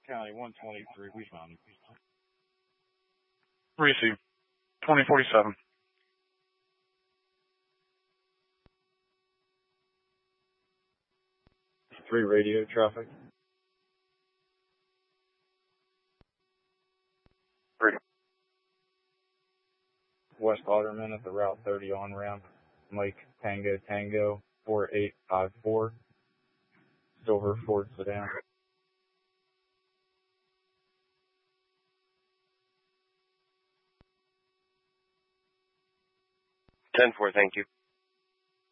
County 123. We found him. Receive. 2047. 3 radio traffic. 3. West Otterman at the Route 30 on-ramp. Mike Tango Tango 4854. Silver Ford sedan. 10-4, thank you.